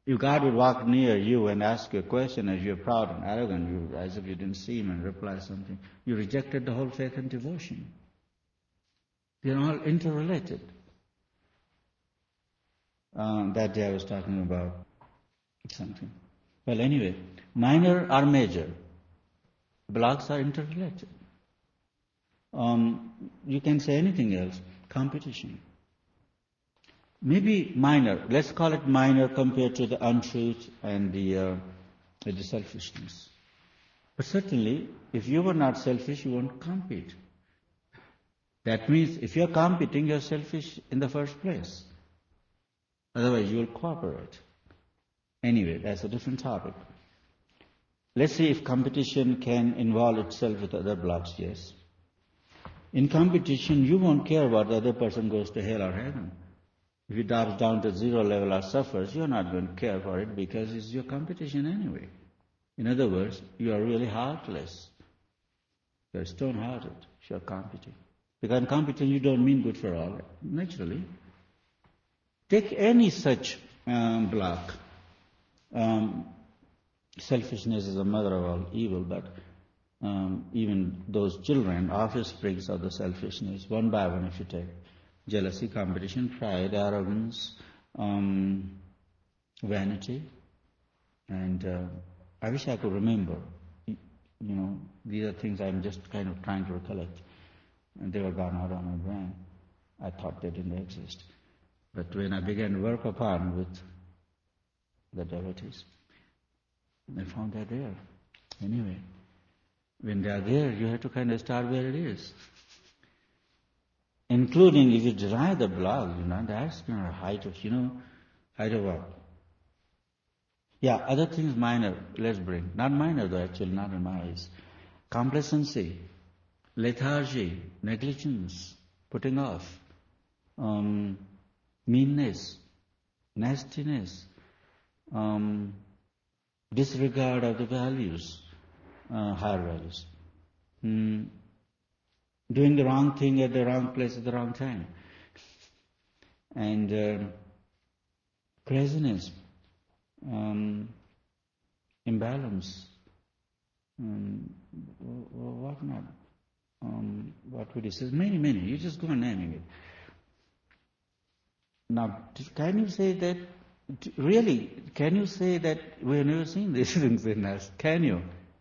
If God would walk near you and ask you a question as you're proud and arrogant, as if you didn't see him and reply something, you rejected the whole faith and devotion. They're all interrelated. That day I was talking about something. Well, anyway, minor or major, blocks are interrelated. You can say anything else. Competition. Maybe minor. Let's call it minor compared to the untruth and the selfishness. But certainly, if you were not selfish, you won't compete. That means if you're competing, you're selfish in the first place. Otherwise, you will cooperate. Anyway, that's a different topic. Let's see if competition can involve itself with other blocks. Yes. In competition, you won't care whether the other person goes to hell or heaven. If he drops down to zero level or suffers, you're not going to care for it because it's your competition anyway. In other words, you are really heartless. You're stone-hearted if you're competing. Because in competition, you don't mean good for all, naturally. Take any such block. Selfishness is the mother of all evil, but even those children, offsprings of the selfishness, one by one if you take. Jealousy, competition, pride, arrogance, vanity, and I wish I could remember. These are things I'm just kind of trying to recollect, and they were gone out of my brain. I thought they didn't exist, but when I began to work upon with the devotees, I found they're there. Anyway, when they are there, you have to kind of start where it is. Including if you derive the block, that's not a height of what? Yeah, other things minor, let's bring. Not minor though, actually, not in my eyes. Complacency, lethargy, negligence, putting off, meanness, nastiness, disregard of the values, higher values. Doing the wrong thing at the wrong place at the wrong time. And craziness, imbalance, what not? What would he say? Many. You just go on naming it. Now, can you say that, really, can you say that we have never seen these things in us? Can you?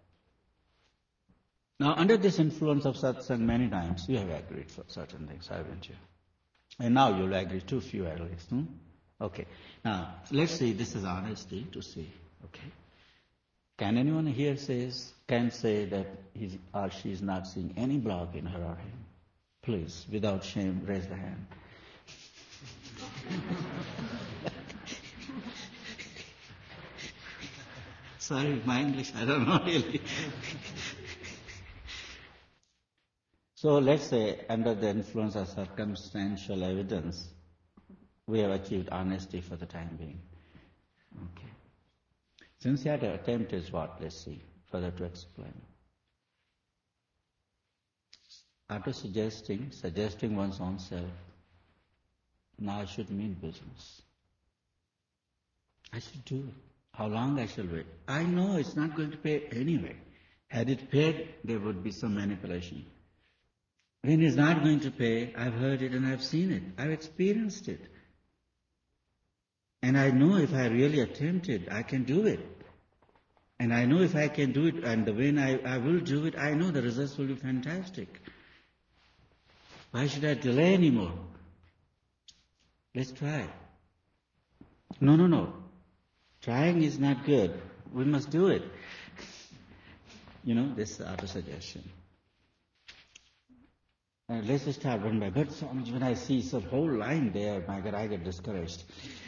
Now, under this influence of satsang, many times you have agreed for certain things, haven't you? And now you'll agree too few at least. Okay. Now, let's say this is honesty to see. Okay. Can anyone here can say that he or she is not seeing any block in her or him? Please, without shame, raise the hand. Sorry, my English, I don't know really. So let's say under the influence of circumstantial evidence, we have achieved honesty for the time being. Okay. Sincere attempt is what? Let's see, further to explain. After suggesting one's own self, now I should mean business. I should do it. How long I shall wait? I know it's not going to pay anyway. Had it paid, there would be some manipulation. When it's not going to pay, I've heard it and I've seen it. I've experienced it. And I know if I really attempt it, I can do it. And I know if I can do it, and when I will do it, I know the results will be fantastic. Why should I delay anymore? Let's try. No. Trying is not good. We must do it. This is auto-suggestion. Let's just start one by. But when I see some whole line there, my God, I get discouraged.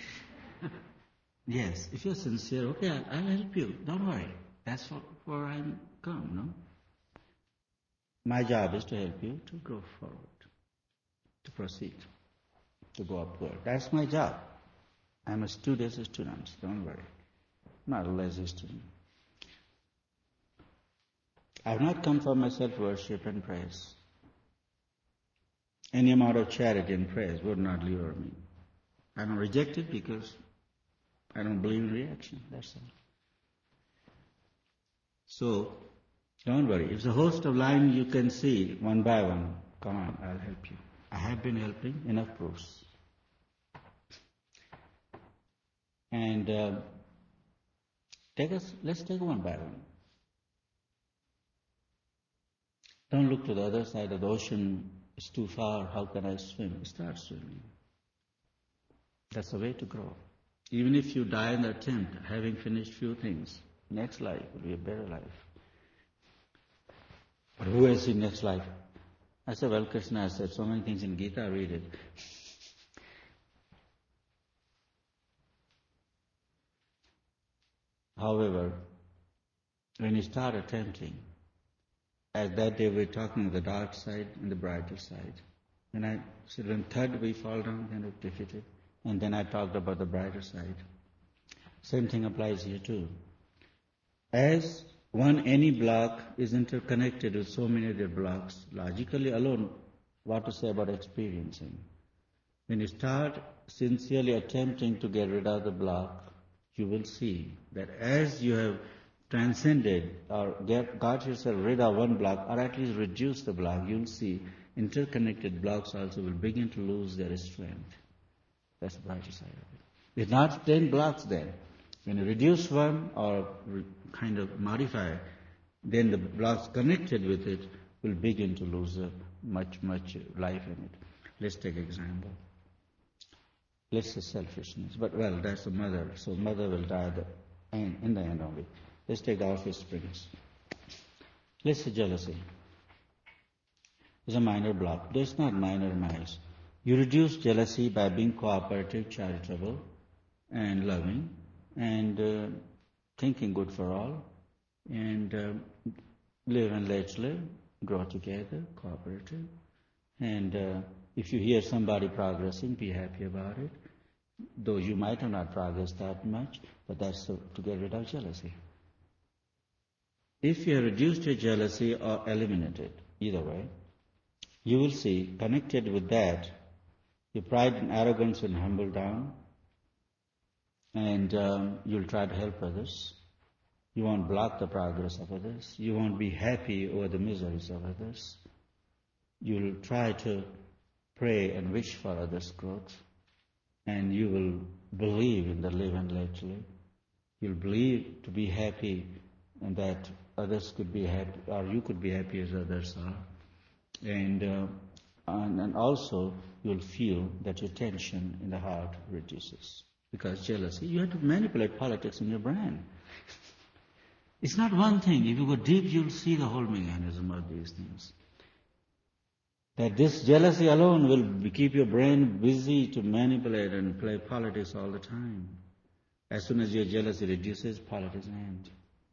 Yes, if you're sincere, okay, I'll help you. Don't worry. That's where I'm come, no? My job is to help you to go forward, to proceed, to go upward. That's my job. I'm a student, don't worry. I'm not a lazy student. I've not come for my self-worship and praise. Any amount of charity and praise would not lure me. I don't reject it because I don't believe in reaction, that's all. So, don't worry. If the host of line you can see one by one, come on, I'll help you. I have been helping, enough proofs. And let's take one by one. Don't look to the other side of the ocean, it's too far, how can I swim? Start swimming. That's the way to grow. Even if you die in the attempt, having finished few things, next life will be a better life. But who has seen next life? I said, well, Krishna has said so many things in Gita, read it. However, when you start attempting, as that day we're talking of the dark side and the brighter side. And I said, when third we fall down, then we're defeated. And then I talked about the brighter side. Same thing applies here too. As any block is interconnected with so many other blocks, logically alone, what to say about experiencing? When you start sincerely attempting to get rid of the block, you will see that as you have transcended or got yourself rid of one block, or at least reduce the block, you'll see interconnected blocks also will begin to lose their strength. That's the brighter side of it. There's not 10 blocks there. When you reduce one or kind of modify, then the blocks connected with it will begin to lose much life in it. Let's take an example. Let's say selfishness. But well, that's the mother. So mother will die in the end only. Let's take the office springs. Let's say jealousy. It's a minor block. Though it's not minor in my eyes. You reduce jealousy by being cooperative, charitable, and loving, and thinking good for all, and live and let live, grow together, cooperative. And if you hear somebody progressing, be happy about it. Though you might have not progressed that much, but that's to get rid of jealousy. If you have reduced your jealousy or eliminated, either way, you will see, connected with that, your pride and arrogance will humble down, and you'll try to help others. You won't block the progress of others. You won't be happy over the miseries of others. You'll try to pray and wish for others' growth, and you will believe in the live and let live. You'll believe to be happy and that others could be happy, or you could be happy as others are. And also you'll feel that your tension in the heart reduces. Because jealousy, you have to manipulate politics in your brain. It's not one thing. If you go deep, you'll see the whole mechanism of these things. That this jealousy alone will keep your brain busy to manipulate and play politics all the time. As soon as your jealousy reduces, politics end.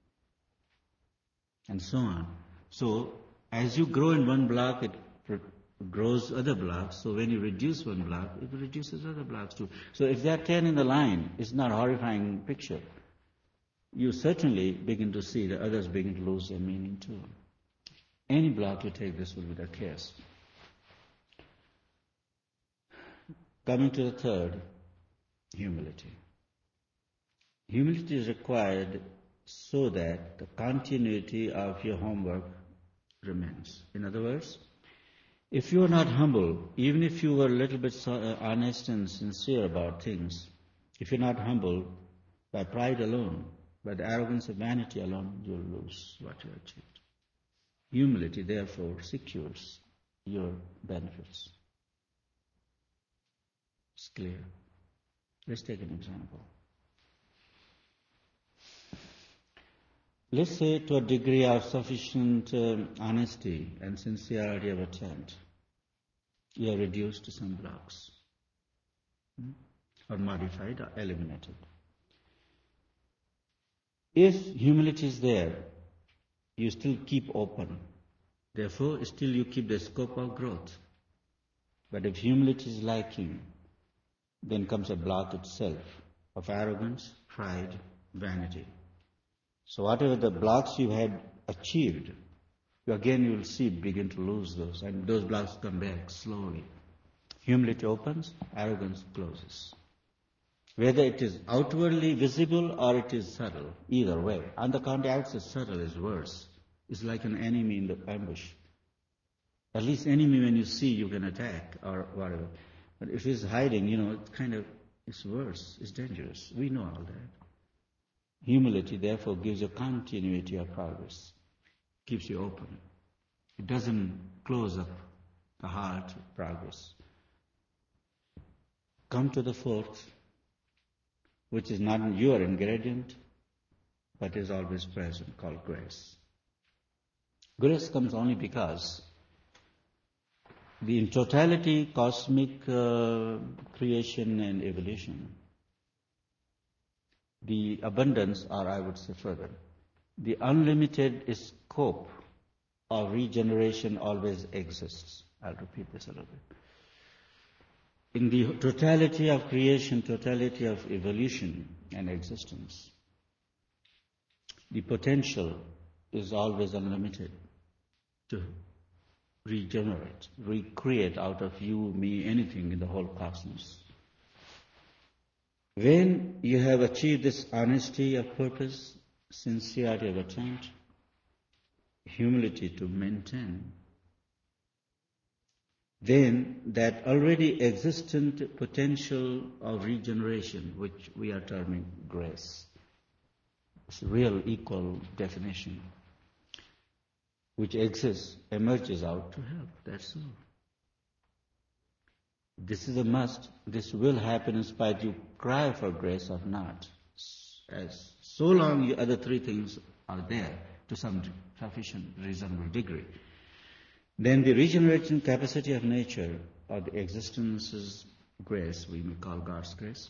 And so on. So, as you grow in one block, it grows other blocks. So when you reduce one block, it reduces other blocks too. So if there are 10 in the line, it's not a horrifying picture. You certainly begin to see that others begin to lose their meaning too. Any block you take, this will be the case. Coming to the third, humility. Humility is required so that the continuity of your homework remains. In other words, if you are not humble, even if you were a little bit honest and sincere about things, if you're not humble, by pride alone, by the arrogance of vanity alone, you'll lose what you achieved. Humility, therefore, secures your benefits. It's clear. Let's take an example. Let's say to a degree of sufficient honesty and sincerity of attempt, you are reduced to some blocks, or modified or eliminated. If humility is there, you still keep open. Therefore, still you keep the scope of growth. But if humility is lacking, then comes a block itself of arrogance, pride, vanity. So whatever the blocks you had achieved, you will see begin to lose those, and those blocks come back slowly. Humility opens, arrogance closes. Whether it is outwardly visible or it is subtle, either way. On the contrary, outside subtle is worse. It's like an enemy in the ambush. At least enemy when you see you can attack or whatever. But if it's hiding, it's worse, it's dangerous. We know all that. Humility therefore gives you continuity of progress, keeps you open. It doesn't close up the heart of progress. Come to the fourth, which is not your ingredient, but is always present, called grace. Grace comes only because in totality, cosmic creation and evolution, the abundance, or I would say further, the unlimited scope of regeneration always exists. I'll repeat this a little bit. In the totality of creation, totality of evolution and existence, the potential is always unlimited to regenerate, recreate out of you, me, anything in the whole cosmos. When you have achieved this honesty of purpose, sincerity of attempt, humility to maintain, then that already existent potential of regeneration, which we are terming grace, it's a real equal definition, which exists, emerges out to help. That's all. This is a must. This will happen in spite you cry for grace or not. As so long the other three things are there to some sufficient reasonable degree, then the regeneration capacity of nature, or the existence's grace, we may call God's grace,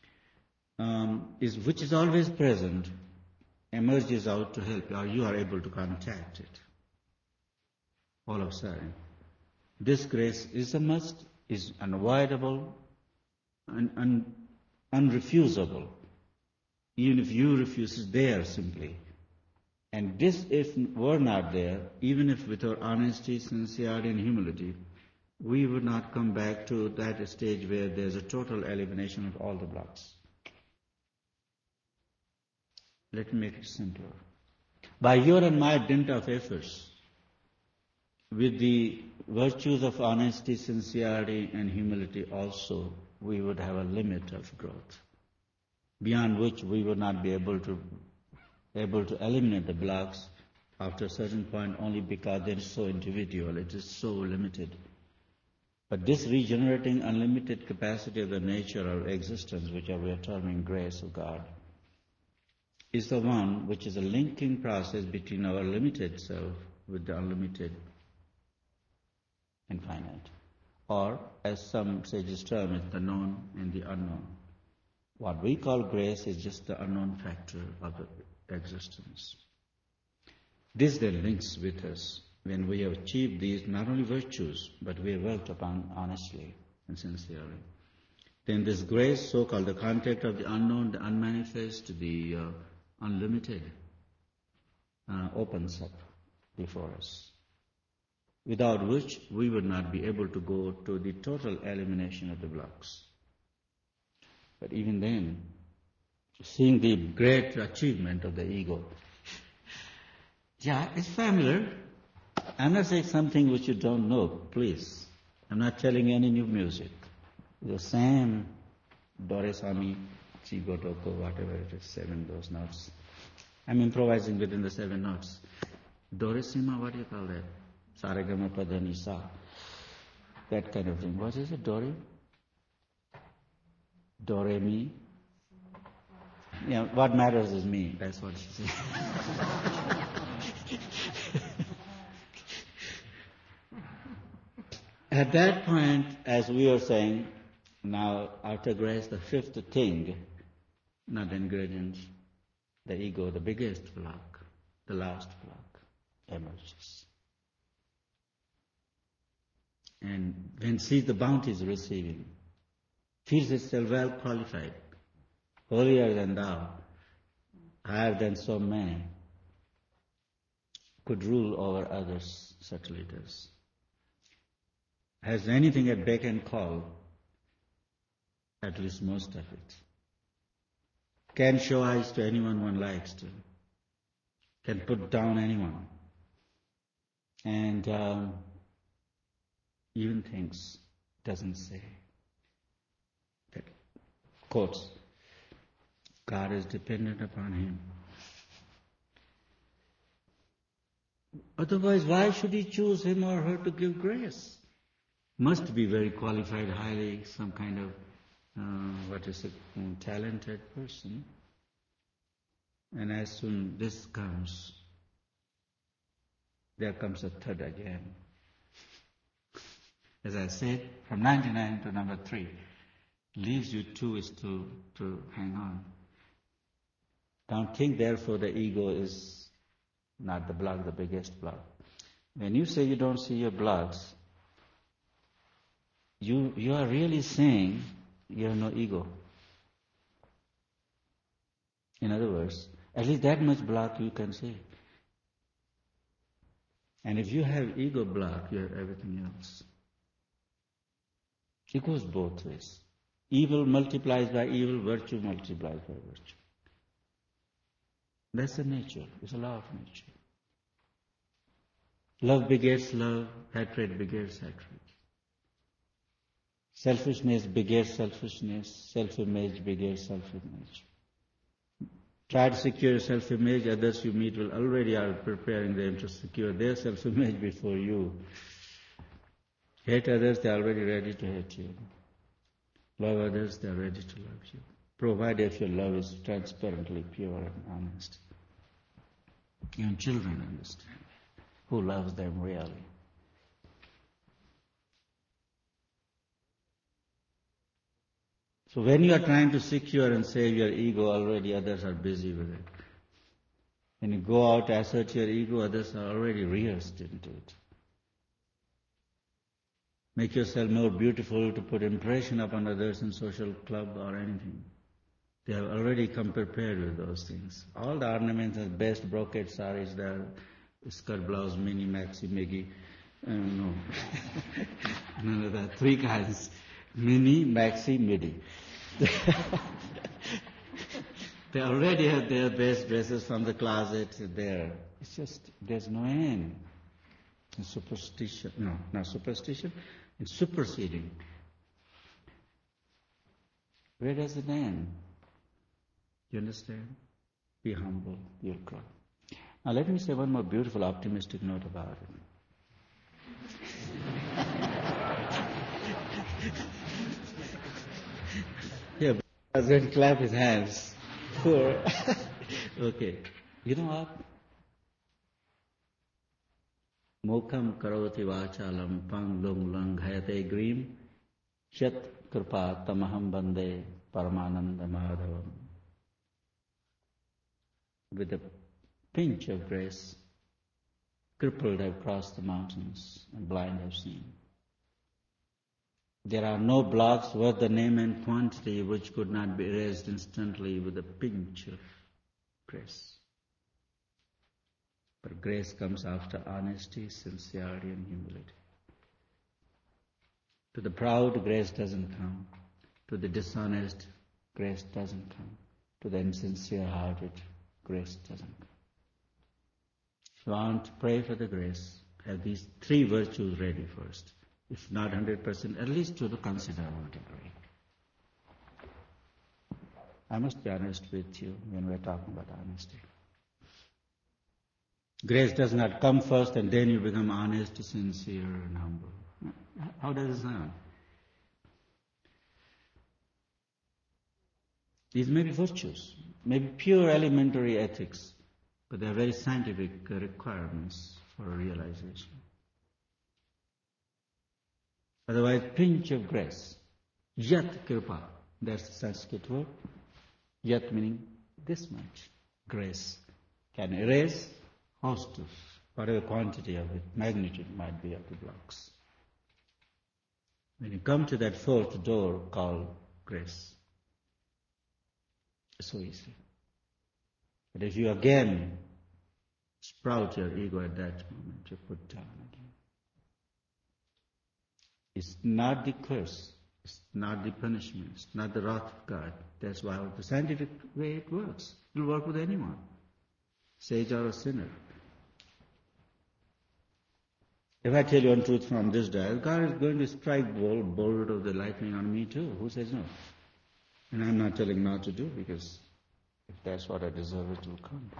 which is always present, emerges out to help you, or you are able to contact it. All of a sudden, this grace is a must, is unavoidable, and unrefusable. Even if you refuse, it's there simply. And this, if were not there, even if with our honesty, sincerity, and humility, we would not come back to that stage where there's a total elimination of all the blocks. Let me make it simpler. By your and my dint of efforts, with the virtues of honesty, sincerity, and humility also, we would have a limit of growth, beyond which we would not be able to eliminate the blocks after a certain point, only because it is so individual, it is so limited. But this regenerating unlimited capacity of the nature or existence, which we are terming grace of God, is the one which is a linking process between our limited self with the unlimited infinite. Or, as some sages term it, the known and the unknown. What we call grace is just the unknown factor of the existence. This then links with us when we have achieved these not only virtues, but we have worked upon honestly and sincerely. Then this grace, so-called the contact of the unknown, the unmanifest, the unlimited, opens up before us, without which we would not be able to go to the total elimination of the blocks. But even then, seeing the great achievement of the ego, it's familiar. I'm not saying something which you don't know, please. I'm not telling you any new music. The same Doresami, Chigo, Doko, whatever it is, 7 those notes. I'm improvising within the 7 notes. Doresima, what do you call that? Saragama Padani Sa. That kind of thing. What is it? Dore? Dore mi? Yeah, what matters is me. That's what she said. At that point, as we were saying, now after grace, the fifth thing, not the ingredient, the ego, the biggest block, the last block, emerges. And when sees the bounties receiving, feels itself well qualified, holier than thou, higher than so many, could rule over others, certainly does. Has anything at beck and call, at least most of it. can show eyes to anyone one likes to, can put down anyone, and even things doesn't say. That quotes, God is dependent upon him. Otherwise, why should he choose him or her to give grace? Must be very qualified, highly, some kind of, talented person. And as soon this comes, there comes a third again. As I said, from 99 to number 3, leaves you 2 is to hang on. Don't think therefore the ego is not the block, the biggest block. When you say you don't see your blocks, you are really saying you have no ego. In other words, at least that much block you can see. And if you have ego block, you have everything else. It goes both ways. Evil multiplies by evil, virtue multiplies by virtue. That's the nature. It's a law of nature. Love begets love, hatred begets hatred. Selfishness begets selfishness, self-image begets self-image. Try to secure your self-image, others you meet will already are preparing them to secure their self-image before you. Hate others, they are already ready to hate you. Love others, they are ready to love you. Provided if your love is transparently pure and honest. Even children understand who loves them really. So when you are trying to secure and save your ego, already others are busy with it. When you go out to assert your ego, others are already rehearsed into it. Make yourself more beautiful to put impression upon others in social club or anything. They have already come prepared with those things. All the ornaments and best brocade saris there, skirt, blouse, mini, maxi, miggy, no. None of that. 3 kinds. Mini, maxi, midi. They already have their best dresses from the closet there. It's just, there's no end. In superstition, no, not superstition, it's superseding. Where does it end? You understand? Be humble, you'll grow. Now let me say one more beautiful optimistic note about it. Yeah, President clap his hands. Poor. Okay. You know what? Mokham karoti vachalam pang lung lang hayate grim chat kripa tamaham bande paramananda madhavam. With a pinch of grace, crippled have crossed the mountains and blind have seen. There are no blocks worth the name and quantity which could not be erased instantly with a pinch of grace. But grace comes after honesty, sincerity, and humility. To the proud, grace doesn't come. To the dishonest, grace doesn't come. To the insincere-hearted, grace doesn't come. If you want to pray for the grace, have these 3 virtues ready first. If not 100%, at least to the considerable degree. I must be honest with you when we're talking about honesty. Grace does not come first and then you become honest, sincere, and humble. How does it sound? These may be virtues, maybe pure elementary ethics, but they are very scientific requirements for a realization. Otherwise, pinch of grace. Yat kripa. That's the Sanskrit word. Yat meaning this much. Grace can erase host of whatever quantity of it, magnitude might be of the blocks. When you come to that 4th door called grace, it's so easy. But if you again sprout your ego at that moment, you put down again. It's not the curse, It's not the punishment. It's not the wrath of God. That's why the scientific way it works. It will work with anyone, sage or a sinner. If I tell you one truth from this day, God is going to strike bolt of the lightning on me too. Who says no? And I'm not telling not to do, because if that's what I deserve, it will come.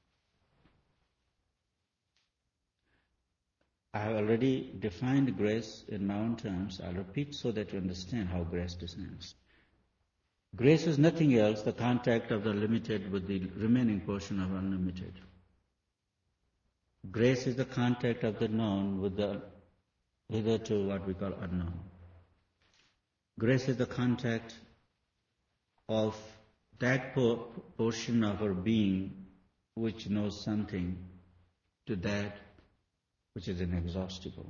I have already defined grace in my own terms. I'll repeat so that you understand how grace descends. Grace is nothing else, the contact of the limited with the remaining portion of unlimited. Grace is the contact of the known with the hitherto what we call unknown. Grace is the contact of that portion of our being which knows something to that which is inexhaustible.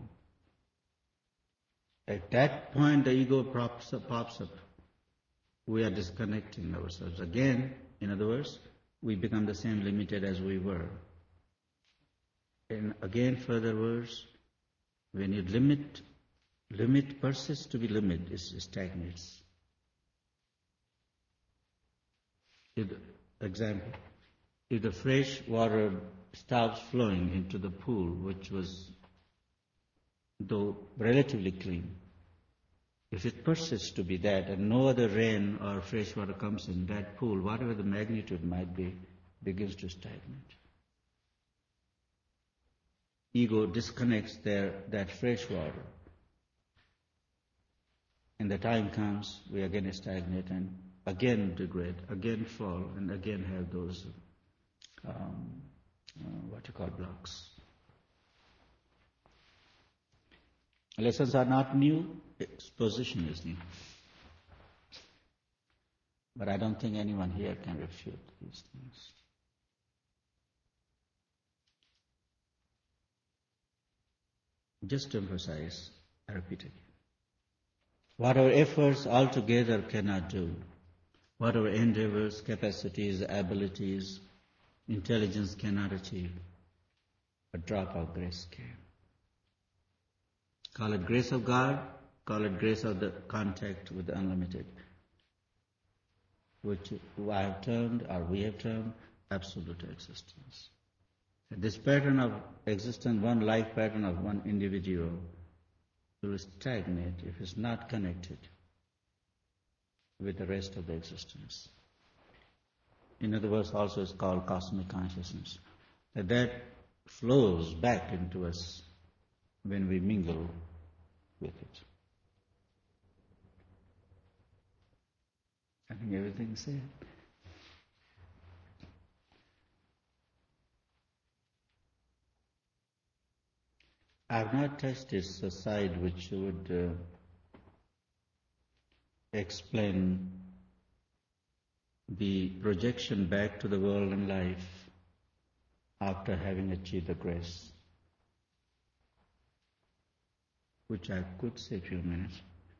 At that point, the ego pops up. We are disconnecting ourselves. Again, in other words, we become the same limited as we were. And again, further words, when you limit persists to be limit, it stagnates. Example, if the fresh water stops flowing into the pool, which was, though relatively clean, if it persists to be that and no other rain or fresh water comes in, that pool, whatever the magnitude might be, begins to stagnate. Ego disconnects that fresh water. And the time comes, we again stagnate and again degrade, again fall, and again have those blocks. Lessons are not new, exposition is new. But I don't think anyone here can refute these things. Just to emphasize, I repeat again. What our efforts altogether cannot do, what our endeavors, capacities, abilities, intelligence cannot achieve, a drop of grace can. Call it grace of God, call it grace of the contact with the unlimited, which I have termed, or we have termed, absolute existence. This pattern of existence, one life pattern of one individual, will stagnate if it's not connected with the rest of the existence. In other words, also it's called cosmic consciousness. That flows back into us when we mingle with it. I think everything's said. I have not touched this side which would explain the projection back to the world and life after having achieved the grace, which I could say a few minutes.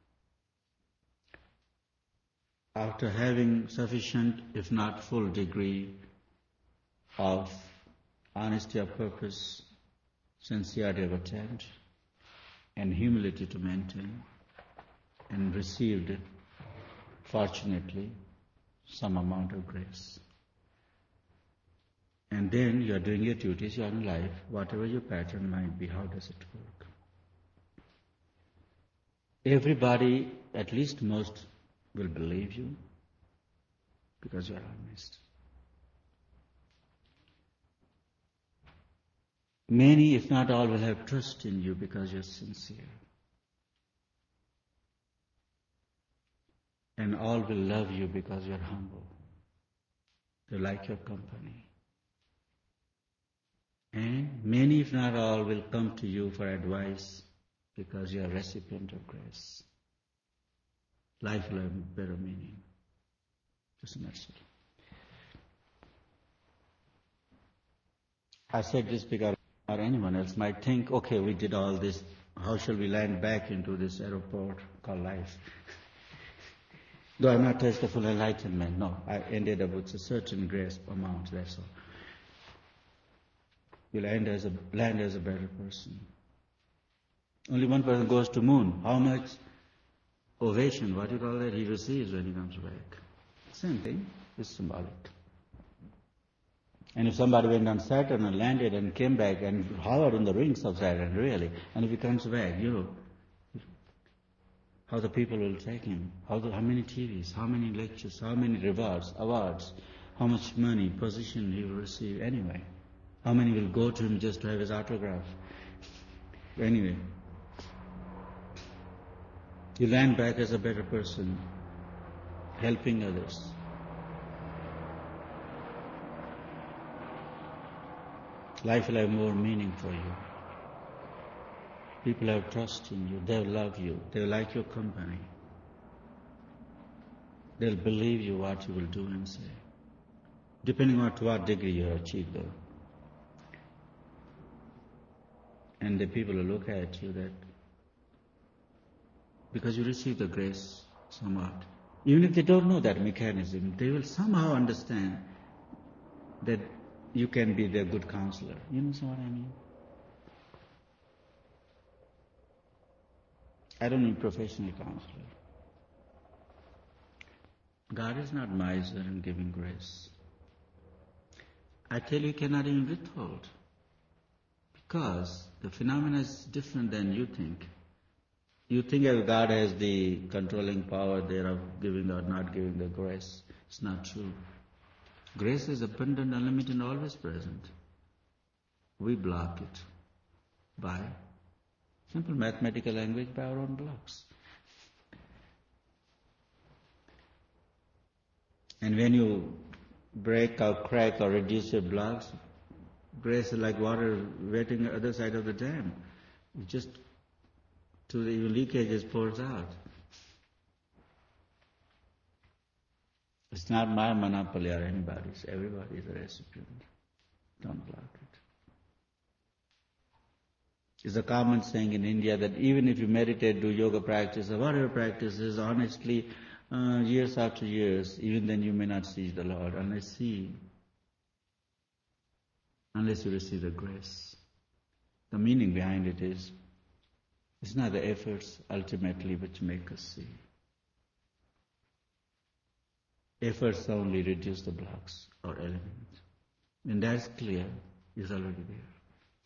After having sufficient, if not full degree of honesty of purpose, sincerity of attempt, and humility to maintain, and received, fortunately, some amount of grace. And then you are doing your duties, you are in life, whatever your pattern might be, how does it work? Everybody, at least most, will believe you because you are honest. Many, if not all, will have trust in you because you're sincere. And all will love you because you're humble. They like your company. And many, if not all, will come to you for advice because you're a recipient of grace. Life will have better meaning. Just a nutshell. I said this because or anyone else might think, okay, we did all this, how shall we land back into this airport called life? Though I have not touched the full enlightenment, no, I ended up with a certain grace amount, that's all. You'll land as a better person. Only one person goes to moon. How much? ovation, what you call that, he receives when he comes back. Same thing, it's symbolic. And if somebody went on Saturn and landed and came back and hovered in the rings of Saturn, really, and if he comes back, how the people will take him, how many TVs, how many lectures, how many rewards, awards, how much money, position he will receive anyway. How many will go to him just to have his autograph? Anyway, you land back as a better person, helping others. Life will have more meaning for you. People have trust in you. They'll love you. They'll like your company. They'll believe you what you will do and say. Depending on to what degree you have achieved, though. And the people will look at you that because you receive the grace somewhat. Even if they don't know that mechanism, they will somehow understand that you can be their good counselor. You know what I mean? I don't mean professional counselor. God is not miser in giving grace. I tell you, cannot even withhold. Because the phenomena is different than you think. You think that God has the controlling power there of giving or not giving the grace. It's not true. Grace is abundant, unlimited, and always present. We block it by simple mathematical language, by our own blocks. And when you break or crack or reduce your blocks, grace is like water wetting the other side of the dam. It just to the leakages pours out. It's not my monopoly or anybody's. Everybody is a recipient. Don't block it. It's a common saying in India that even if you meditate, do yoga practice, or whatever practices, honestly, years after years, even then you may not see the Lord unless you receive the grace. The meaning behind it is, it's not the efforts ultimately which make us see. Efforts only reduce the blocks or elements. When that's clear, it's already there.